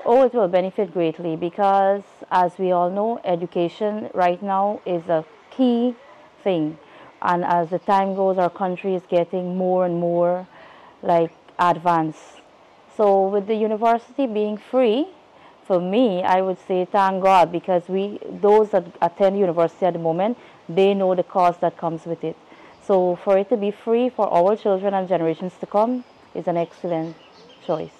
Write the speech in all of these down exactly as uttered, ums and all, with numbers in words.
Oh, it will benefit greatly because, as we all know, education right now is a key thing. And as the time goes, our country is getting more and more like advanced. So with the university being free, for me, I would say thank God, because we, those that attend university at the moment, they know the cost that comes with it. So for it to be free for our children and generations to come is an excellent choice.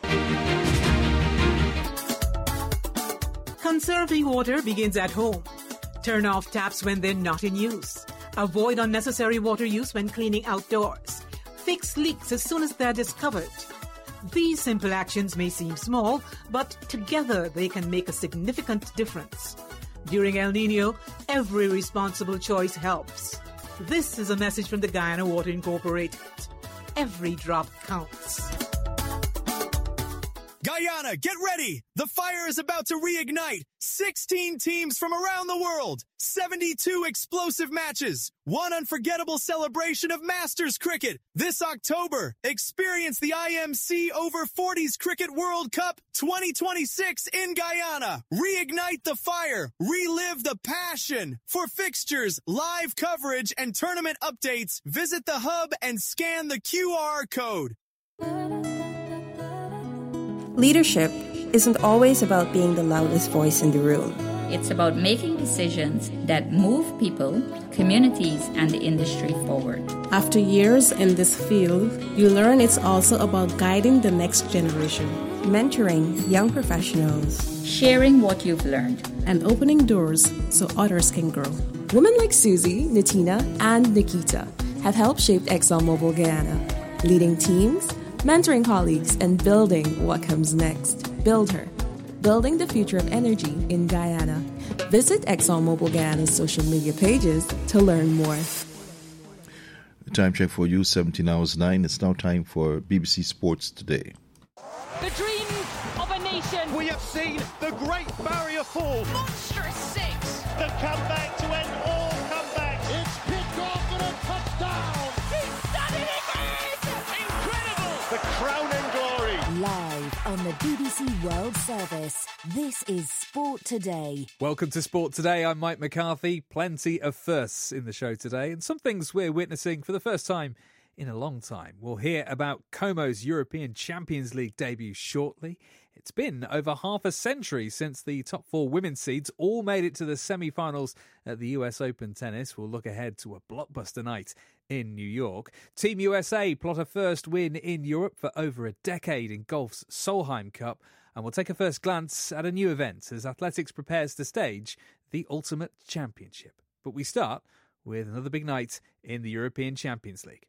Conserving water begins at home. Turn off taps when they're not in use. Avoid unnecessary water use when cleaning outdoors. Fix leaks as soon as they're discovered. These simple actions may seem small, but together they can make a significant difference. During El Niño, every responsible choice helps. This is a message from the Guyana Water Incorporated. Every drop counts. Guyana, get ready! The fire is about to reignite. sixteen teams from around the world. seventy-two explosive matches. One unforgettable celebration of Masters cricket. This October, experience the I M C Over forties Cricket World Cup twenty twenty-six in Guyana. Reignite the fire. Relive the passion. For fixtures, live coverage, and tournament updates, visit the hub and scan the Q R code. Leadership isn't always about being the loudest voice in the room. It's about making decisions that move people, communities, and the industry forward. After years in this field, you learn it's also about guiding the next generation, mentoring young professionals, sharing what you've learned, and opening doors so others can grow. Women like Susie, Natina, and Nikita have helped shape ExxonMobil Guyana, leading teams, mentoring colleagues, and building what comes next. Build her. Building the future of energy in Guyana. Visit ExxonMobil Guyana's social media pages to learn more. The time check for you, seventeen hours nine. It's now time for B B C Sports Today. The dream of a nation. We have seen the Great Barrier fall. Monstrous six. The comeback to end all comebacks. It's picked off and a touchdown. He's done it again. Incredible. The crowning glory. Live on the B B C World Service, this is Sport Today. Welcome to Sport Today. I'm Mike McCarthy. Plenty of firsts in the show today, and some things we're witnessing for the first time in a long time. We'll hear about Como's European Champions League debut shortly. It's been over half a century since the top four women's seeds all made it to the semi-finals at the U S Open tennis. We'll look ahead to a blockbuster night in New York. Team U S A plot a first win in Europe for over a decade in golf's Solheim Cup. And we'll take a first glance at a new event as athletics prepares to stage the Ultimate Championship. But we start with another big night in the European Champions League.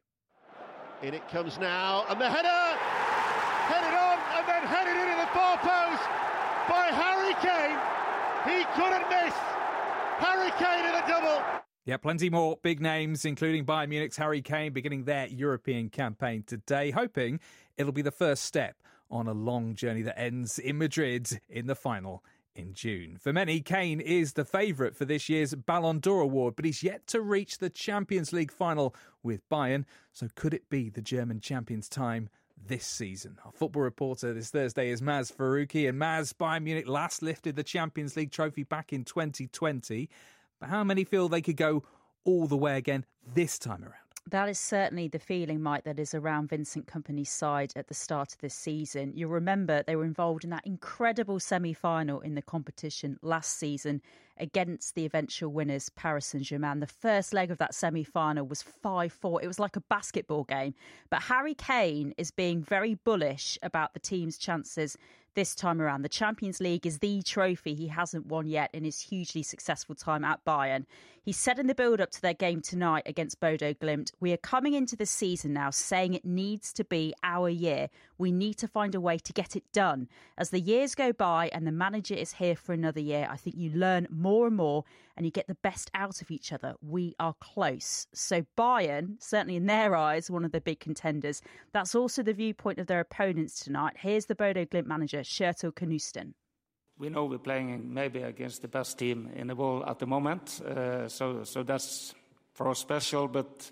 In it comes now, and the header! Headed on, and then headed into the far post by Harry Kane. He couldn't miss. Harry Kane in a double. Yeah, plenty more big names, including Bayern Munich's Harry Kane, beginning their European campaign today, hoping it'll be the first step on a long journey that ends in Madrid in the final in June. For many, Kane is the favourite for this year's Ballon d'Or award, but he's yet to reach the Champions League final with Bayern. So could it be the German champions' time this season? Our football reporter this Thursday is Maz Faruqi. And Maz, Bayern Munich last lifted the Champions League trophy back in twenty twenty. But how many feel they could go all the way again this time around? That is certainly the feeling, Mike, that is around Vincent Kompany's side at the start of this season. You'll remember they were involved in that incredible semi-final in the competition last season against the eventual winners, Paris Saint-Germain. The first leg of that semi-final was five four. It was like a basketball game. But Harry Kane is being very bullish about the team's chances this time around. The Champions League is the trophy he hasn't won yet in his hugely successful time at Bayern. He said in the build-up to their game tonight against Bodo Glimt, "We are coming into the season now saying it needs to be our year. We need to find a way to get it done. As the years go by and the manager is here for another year, I think you learn more and more and you get the best out of each other. We are close." So Bayern, certainly in their eyes, one of the big contenders. That's also the viewpoint of their opponents tonight. Here's the Bodo Glimt manager, Shertel Knusten. We know we're playing maybe against the best team in the world at the moment, uh, so so that's for us special. But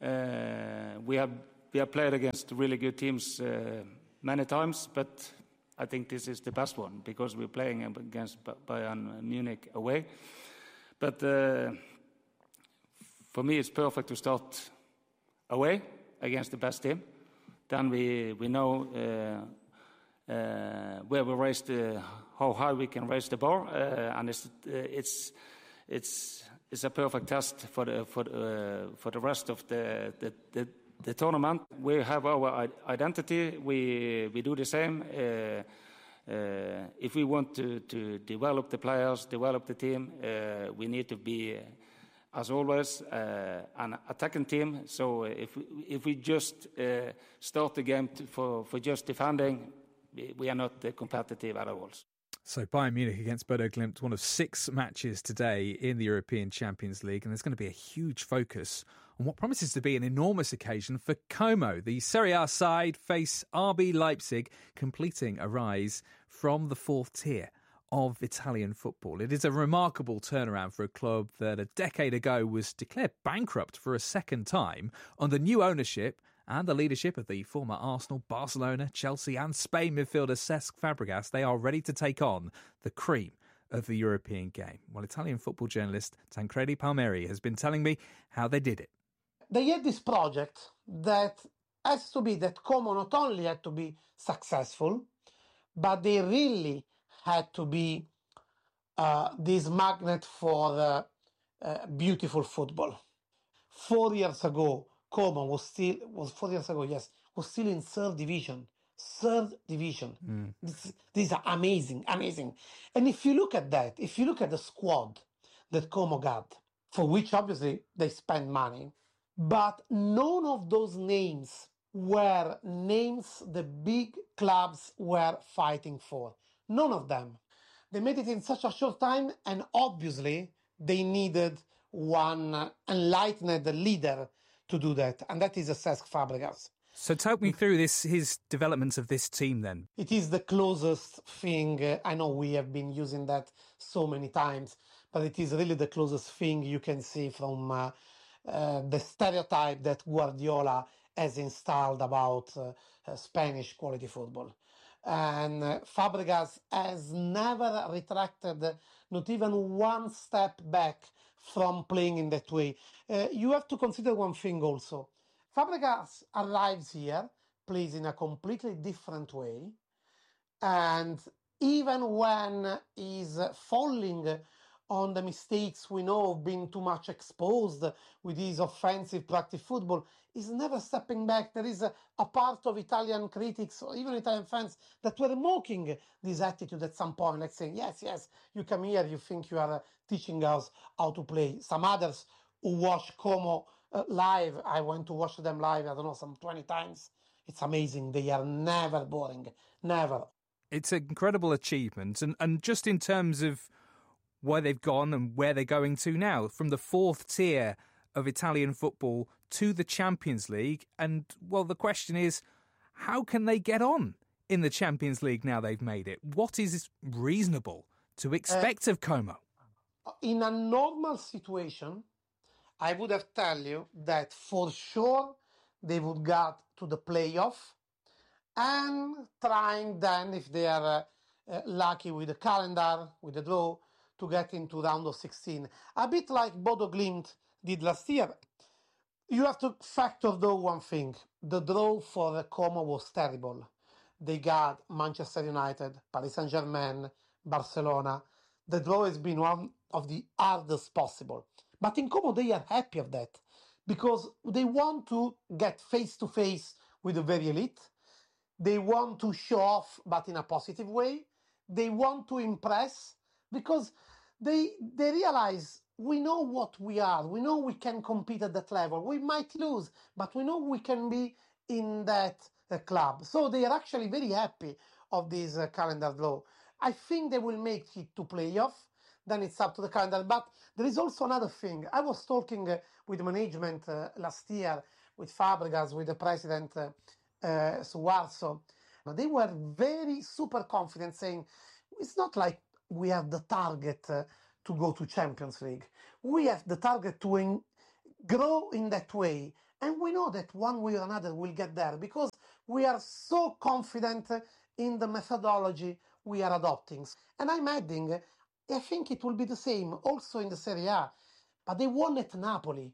uh, we have we have played against really good teams uh, many times. But I think this is the best one because we're playing against Bayern Munich away. But uh, for me, it's perfect to start away against the best team. Then we we know uh, uh, where we raise the how high we can raise the bar, uh, and it's uh, it's it's it's a perfect test for the for the, uh, for the rest of the the, the the tournament. We have our identity. We we do the same. Uh, uh, if we want to to develop the players, develop the team, uh, we need to be. Uh, As always, uh, an attacking team. So if we, if we just uh, start the game to, for, for just defending, we, we are not uh, competitive at all. So Bayern Munich against Bodo Glimt, one of six matches today in the European Champions League, and there's going to be a huge focus on what promises to be an enormous occasion for Como. The Serie A side face R B Leipzig, completing a rise from the fourth tier of Italian football. It is a remarkable turnaround for a club that a decade ago was declared bankrupt for a second time under new ownership and the leadership of the former Arsenal, Barcelona, Chelsea and Spain midfielder Cesc Fabregas. They are ready to take on the cream of the European game. Well, Italian football journalist Tancredi Palmieri has been telling me how they did it. They had this project that has to be that Como not only had to be successful, but they really had to be uh, this magnet for uh, uh, beautiful football. Four years ago, Como was still was four years ago. Yes, was still in third division. Third division. Mm. This, these are amazing, amazing. And if you look at that, if you look at the squad that Como got, for which obviously they spend money, but none of those names were names the big clubs were fighting for. None of them. They made it in such a short time, and obviously they needed one enlightened leader to do that, and that is Cesc Fabregas. So take me through this his development of this team then. It is the closest thing, uh, I know we have been using that so many times, but it is really the closest thing you can see from uh, uh, the stereotype that Guardiola has installed about uh, uh, Spanish quality football. And uh, Fabregas has never retracted, not even one step back from playing in that way. Uh, you have to consider one thing also. Fabregas arrives here, plays in a completely different way, and even when he's falling on the mistakes we know of being too much exposed with his offensive practice football, he's never stepping back. There is a, a part of Italian critics or even Italian fans that were mocking this attitude at some point, like saying, yes, yes, you come here, you think you are uh, teaching us how to play. Some others who watch Como uh, live, I went to watch them live, I don't know, some twenty times. It's amazing. They are never boring, never. It's an incredible achievement. And, and just in terms of where they've gone and where they're going to now, from the fourth tier of Italian football to the Champions League. And, well, the question is, how can they get on in the Champions League now they've made it? What is reasonable to expect uh, of Como? In a normal situation, I would have tell you that for sure they would get to the playoff and trying then, if they are uh, uh, lucky with the calendar, with the draw, to get into round of sixteen. A bit like Bodo Glimt did last year. You have to factor though one thing. The draw for Como was terrible. They got Manchester United, Paris Saint-Germain, Barcelona. The draw has been one of the hardest possible. But in Como they are happy of that because they want to get face-to-face with the very elite. They want to show off, but in a positive way. They want to impress because they they realize we know what we are. We know we can compete at that level. We might lose, but we know we can be in that uh, club. So they are actually very happy of this uh, calendar draw. I think they will make it to playoff. Then it's up to the calendar. But there is also another thing. I was talking uh, with management uh, last year, with Fabregas, with the president uh, uh, Suarzo. They were very super confident, saying it's not like we have the target uh, to go to Champions League. We have the target to in- grow in that way. And we know that one way or another we'll get there because we are so confident in the methodology we are adopting. And I'm adding, I think it will be the same also in the Serie A, but they won at Napoli.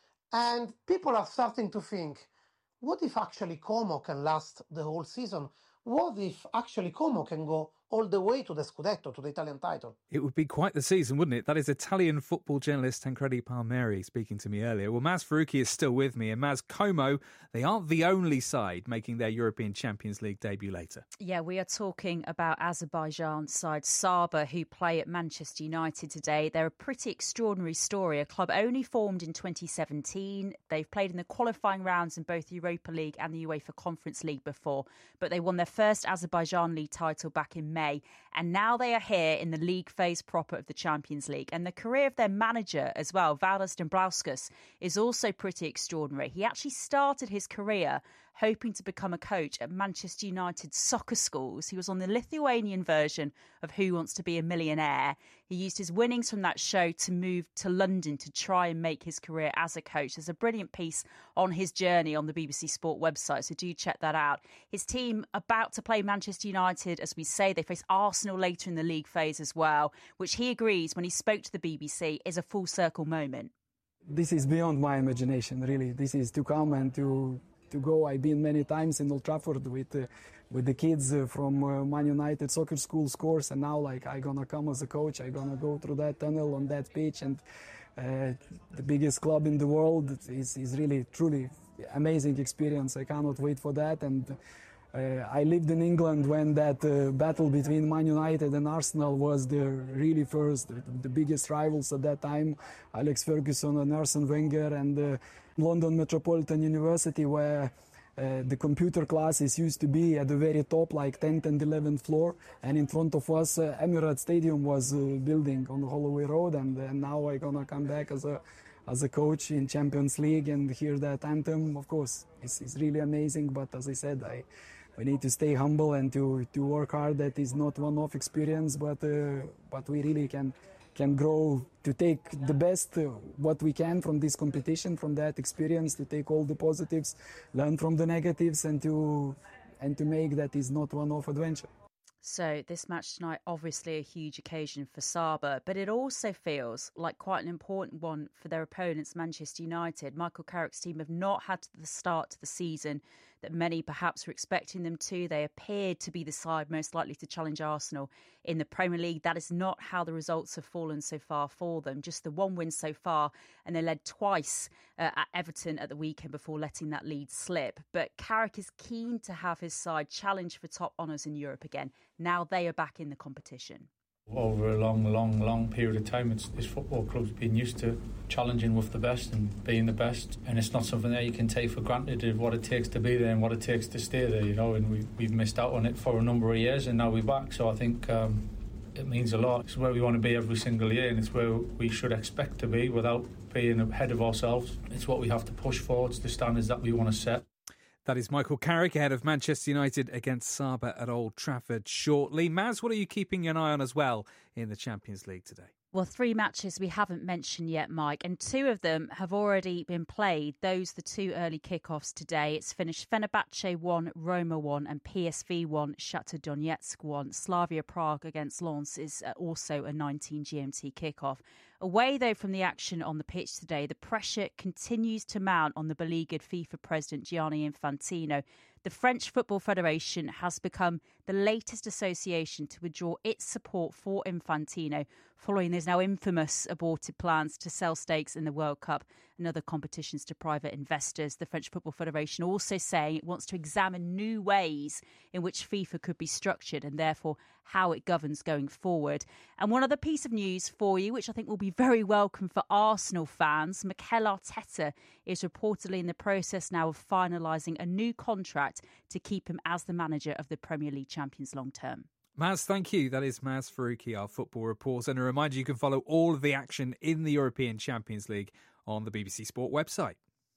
And people are starting to think, what if actually Como can last the whole season? What if actually Como can go all the way to the Scudetto, to the Italian title? It would be quite the season, wouldn't it? That is Italian football journalist Tancredi Palmieri speaking to me earlier. Well, Maz Farooqi is still with me. And Maz, Como, they aren't the only side making their European Champions League debut later. Yeah, we are talking about Azerbaijan side Saba, who play at Manchester United today. They're a pretty extraordinary story. A club only formed in twenty seventeen. They've played in the qualifying rounds in both the Europa League and the UEFA Conference League before, but they won their first Azerbaijan League title back in May, and now they are here in the league phase proper of the Champions League. And the career of their manager as well, Valdas Dombrovskis, is also pretty extraordinary. He actually started his career hoping to become a coach at Manchester United soccer schools. He was on the Lithuanian version of Who Wants to Be a Millionaire. He used his winnings from that show to move to London to try and make his career as a coach. There's a brilliant piece on his journey on the B B C Sport website, so do check that out. His team about to play Manchester United, as we say. They face Arsenal later in the league phase as well, which he agrees, when he spoke to the B B C, is a full circle moment. This is beyond my imagination, really. This is to come and to to go. I've been many times in Old Trafford with uh, with the kids uh, from uh, Man United soccer schools course, and now like I gonna come as a coach. I gonna go through that tunnel on that pitch, and uh, the biggest club in the world is is really truly amazing experience. I cannot wait for that. And uh, I lived in England when that uh, battle between Man United and Arsenal was the really first, the, the biggest rivals at that time. Alex Ferguson and Arsene Wenger, and uh, London Metropolitan University, where uh, the computer classes used to be at the very top, like tenth and eleventh floor, and in front of us uh, Emirates Stadium was uh, building on Holloway Road, and uh, now I'm gonna come back as a as a coach in Champions League and hear that anthem. Of course, it's, it's really amazing, but as I said, I we need to stay humble and to, to work hard. That is not one-off experience, but uh, but we really can can grow to take the best uh, what we can from this competition, from that experience, to take all the positives, learn from the negatives, and to and to make that is not one-off adventure. So this match tonight, obviously a huge occasion for Saba, but it also feels like quite an important one for their opponents, Manchester United. Michael Carrick's team have not had the start to the season that many perhaps were expecting them to. They appeared to be the side most likely to challenge Arsenal in the Premier League. That is not how the results have fallen so far for them. Just the one win so far, and they led twice uh, at Everton at the weekend before letting that lead slip. But Carrick is keen to have his side challenge for top honours in Europe again. Now they are back in the competition. Over a long, long, long period of time, it's, this football club's been used to challenging with the best and being the best, and it's not something that you can take for granted of what it takes to be there and what it takes to stay there, you know, and we, we've missed out on it for a number of years, and now we're back, so I think um, it means a lot. It's where we want to be every single year, and it's where we should expect to be without being ahead of ourselves. It's what we have to push for. It's the standards that we want to set. That is Michael Carrick ahead of Manchester United against Saba at Old Trafford shortly. Maz, what are you keeping an eye on as well in the Champions League today? Well, three matches we haven't mentioned yet, Mike, and two of them have already been played. Those the two early kickoffs today. It's finished Fenerbahce one, Roma one, and P S V one, Shakhtar Donetsk one. Slavia Prague against Lens is also a nineteen G M T kickoff. Away, though, from the action on the pitch today, the pressure continues to mount on the beleaguered FIFA president Gianni Infantino. The French Football Federation has become the latest association to withdraw its support for Infantino following his now infamous aborted plans to sell stakes in the World Cup and other competitions to private investors. The French Football Federation also saying it wants to examine new ways in which FIFA could be structured and therefore how it governs going forward. And one other piece of news for you, which I think will be very welcome for Arsenal fans, Mikel Arteta is reportedly in the process now of finalising a new contract to keep him as the manager of the Premier League champions long term. Maz, thank you. That is Maz Farooqi, our football reporter. And a reminder, you can follow all of the action in the European Champions League on the B B C Sport website.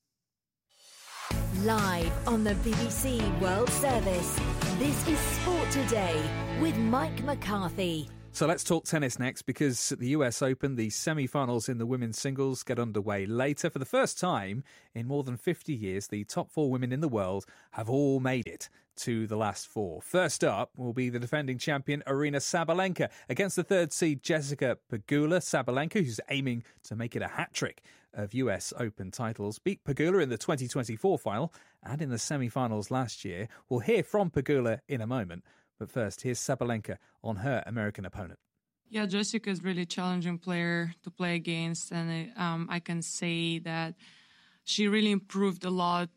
Live on the B B C World Service, this is Sport Today with Mike McCarthy. So let's talk tennis next, because at the U S Open, the semi-finals in the women's singles get underway later. For the first time in more than fifty years, the top four women in the world have all made it to the last four. First up will be the defending champion Aryna Sabalenka against the third seed Jessica Pegula. Sabalenka, who's aiming to make it a hat-trick of U S Open titles, beat Pegula in the twenty twenty-four final and in the semi-finals last year. We'll hear from Pegula in a moment. But first, here's Sabalenka on her American opponent. Yeah, Jessica is really challenging player to play against, and um, I can say that she really improved a lot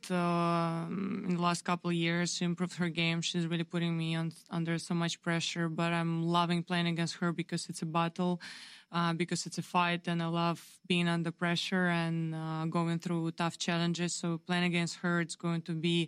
um, in the last couple of years. She improved her game. She's really putting me on, under so much pressure, but I'm loving playing against her because it's a battle, uh, because it's a fight, and I love being under pressure and uh, going through tough challenges. So playing against her, it's going to be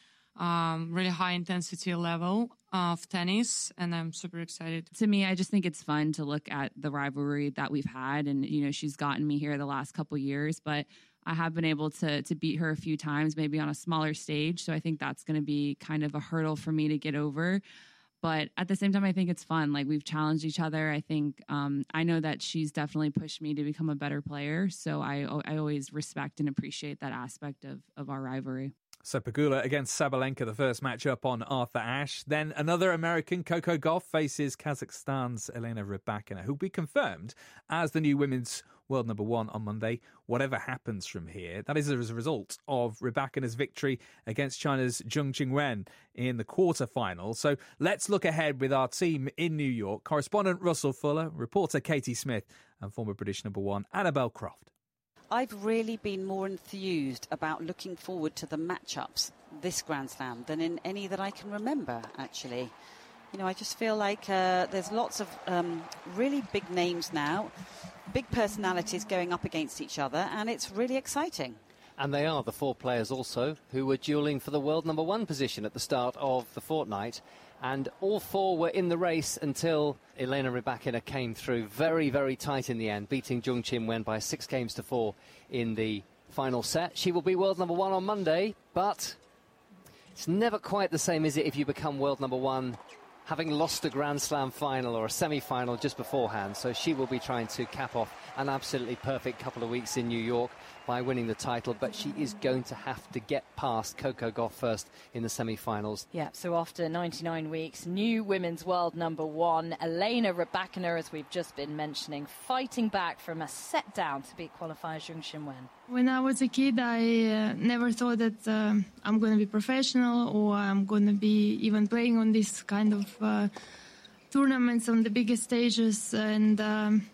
um, really high intensity level of tennis, and I'm super excited. To me, I just think it's fun to look at the rivalry that we've had, and you know, she's gotten me here the last couple years, but I have been able to to beat her a few times, maybe on a smaller stage, so I think that's going to be kind of a hurdle for me to get over. But at the same time, I think it's fun. Like, we've challenged each other. I think um, I know that she's definitely pushed me to become a better player, so I I always respect and appreciate that aspect of of our rivalry. So Pegula against Sabalenka, the first matchup on Arthur Ashe. Then another American, Coco Gauff, faces Kazakhstan's Elena Rybakina, who'll be confirmed as the new women's world number one on Monday, whatever happens from here. That is as a result of Rybakina's victory against China's Zheng Qinwen in the quarterfinal. So let's look ahead with our team in New York. Correspondent Russell Fuller, reporter Katie Smith, and former British number one Annabelle Croft. I've really been more enthused about looking forward to the matchups this Grand Slam than in any that I can remember, actually. You know, I just feel like uh, there's lots of um, really big names now, big personalities going up against each other, and it's really exciting. And they are the four players also who were duelling for the world number one position at the start of the fortnight. And all four were in the race until Elena Rybakina came through very, very tight in the end, beating Zheng Qinwen by six games to four in the final set. She will be world number one on Monday, but it's never quite the same, is it, if you become world number one having lost a Grand Slam final or a semi-final just beforehand. So she will be trying to cap off an absolutely perfect couple of weeks in New York by winning the title, but she is going to have to get past Coco Gauff first in the semi-finals. Yeah, so after ninety-nine weeks, new women's world number one, Elena Rybakina, as we've just been mentioning, fighting back from a set down to beat qualifier Zheng Qinwen. When I was a kid, I uh, never thought that uh, I'm going to be professional or I'm going to be even playing on this kind of uh, tournaments on the biggest stages, and um,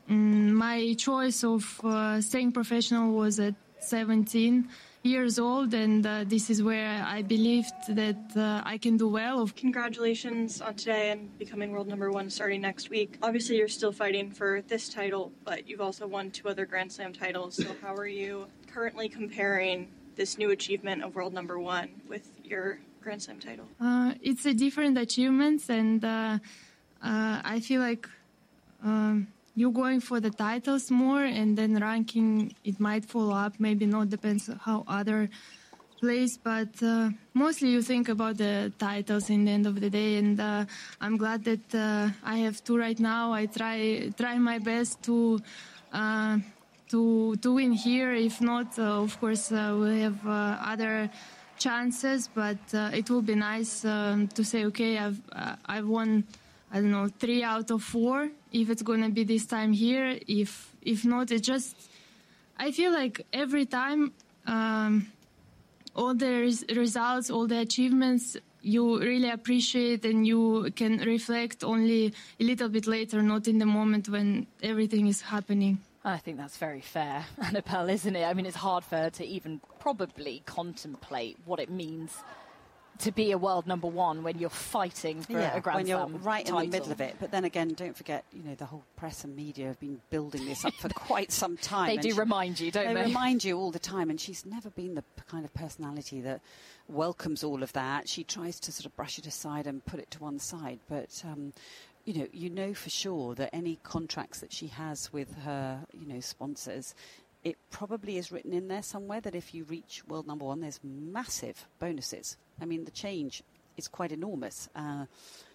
my choice of uh, staying professional was at seventeen years old, and uh, this is where I believed that uh, I can do well. Congratulations on today and becoming world number one starting next week. Obviously, you're still fighting for this title, but you've also won two other Grand Slam titles. So how are you currently comparing this new achievement of world number one with your Grand Slam title? Uh, it's a different achievement, and uh, uh, I feel like um, you're going for the titles more, and then ranking, it might follow up, maybe not, depends on how other plays, but uh, mostly you think about the titles in the end of the day, and uh, I'm glad that uh, I have two right now. I try try my best to uh, to to win here. If not, uh, of course, uh, we'll have uh, other chances, but uh, it will be nice um, to say, okay, I've uh, I've won, I don't know, three out of four, if it's going to be this time here. If if not, it just, I feel like every time, um, all the res- results, all the achievements, you really appreciate, and you can reflect only a little bit later, not in the moment when everything is happening. I think that's very fair, Annabelle, isn't it? I mean, it's hard for her to even probably contemplate what it means to be a world number one when you're fighting for yeah, a Grand when you're Slam right title. in the middle of it. But then again, don't forget, you know, the whole press and media have been building this up for quite some time. They do she, remind you, don't they? They remind you all the time, and she's never been the kind of personality that welcomes all of that. She tries to sort of brush it aside and put it to one side. But, um, you know, you know for sure that any contracts that she has with her, you know, sponsors, it probably is written in there somewhere that if you reach world number one, there's massive bonuses. I mean, the change is quite enormous. Uh,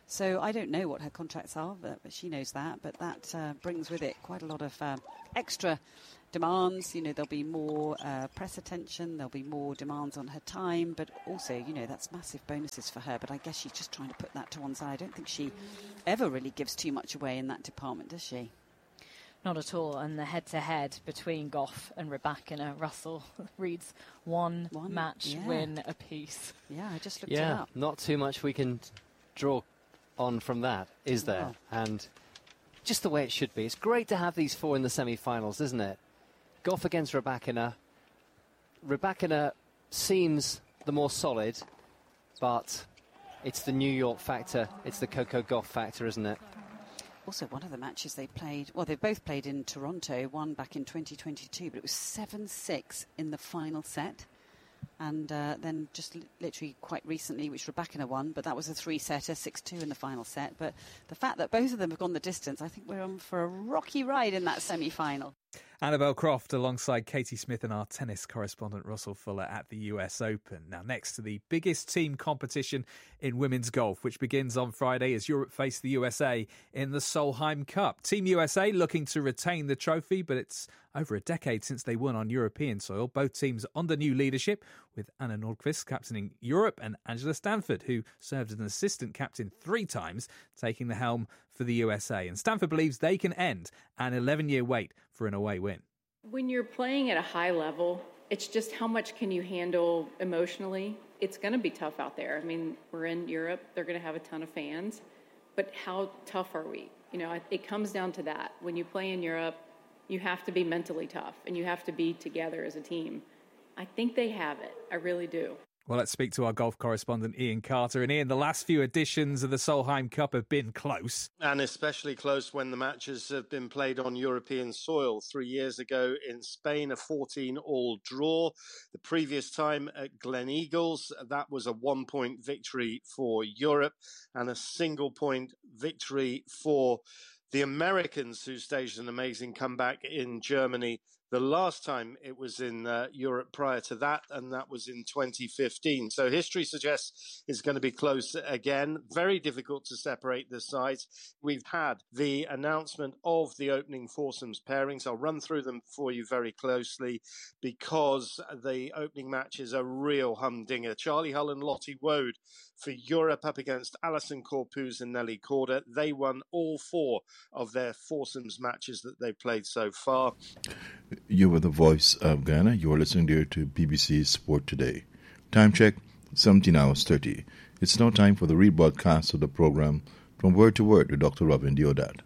So I don't know what her contracts are, but, but she knows that. But that uh, brings with it quite a lot of uh, extra demands. You know, there'll be more uh, press attention, there'll be more demands on her time, but also, you know, that's massive bonuses for her. But I guess she's just trying to put that to one side. I don't think she ever really gives too much away in that department, does she? Not at all. And the head-to-head between Goff and Rybakina, Russell reads one, one match yeah. win apiece. Yeah, I just looked yeah, it up. Not too much we can draw on from that, is there? Wow. And just the way it should be. It's great to have these four in the semi-finals, isn't it? Goff against Rybakina. Rybakina seems the more solid, but it's the New York factor, it's the Coco Gauff factor, isn't it? Also, one of the matches they played, well, they both played in Toronto, one back in twenty twenty-two, but it was seven six in the final set. And uh, then just li- literally quite recently, which Rybakina won, but that was a three-setter, six two in the final set. But the fact that both of them have gone the distance, I think we're on for a rocky ride in that semi-final. Annabelle Croft alongside Katie Smith and our tennis correspondent Russell Fuller at the U S Open. Now, next to the biggest team competition in women's golf, which begins on Friday as Europe face the U S A in the Solheim Cup. Team U S A looking to retain the trophy, but it's over a decade since they won on European soil. Both teams under new leadership, with Anna Nordqvist captaining Europe and Angela Stanford, who served as an assistant captain three times, taking the helm for the U S A. And Stanford believes they can end an eleven-year wait for an away win. When you're playing at a high level, it's just how much can you handle emotionally? It's going to be tough out there. I mean, we're in Europe. They're going to have a ton of fans. But how tough are we? You know, it comes down to that. When you play in Europe, you have to be mentally tough and you have to be together as a team. I think they have it. I really do. Well, let's speak to our golf correspondent, Ian Carter. And Ian, the last few editions of the Solheim Cup have been close. And especially close when the matches have been played on European soil. Three years ago in Spain, a fourteen-all draw. The previous time at Glen Eagles, that was a one-point victory for Europe and a single-point victory for the Americans, who staged an amazing comeback in Germany the last time it was in uh, Europe prior to that, and that was in twenty fifteen. So history suggests it's going to be close again. Very difficult to separate the sides. We've had the announcement of the opening foursomes pairings. I'll run through them for you very closely because the opening match is a real humdinger. Charlie Hull and Lottie Woad for Europe up against Alison Corpuz and Nelly Corder. They won all four of their foursomes matches that they've played so far. You were the voice of Ghana. You are listening there to B B C Sport Today. Time check, seventeen hours thirty. It's now time for the rebroadcast of the program From Word to Word with Doctor Robin Deodat.